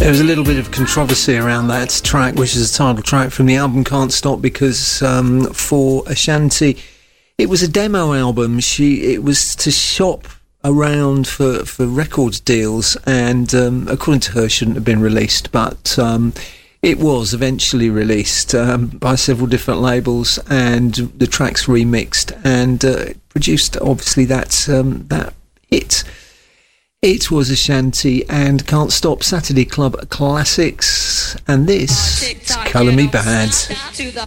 There was a little bit of controversy around that track, which is a title track from the album Can't Stop, because for Ashanti, it was a demo album. It was to shop around for record deals, and according to her, shouldn't have been released, but it was eventually released by several different labels, and the tracks remixed and produced, obviously, that hit. It was Ashanti and Can't Stop, Saturday Club Classics, and this is Colour Me Bad. To the